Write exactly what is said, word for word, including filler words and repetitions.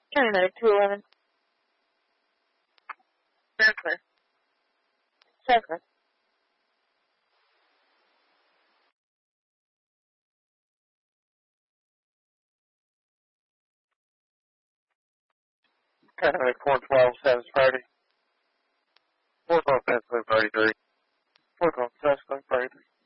County Medic two eleven. Circle. Circle. County Medic four twelve, South Friday. four twelve, Pennsylvania, thirty-three. four twelve, South Friday.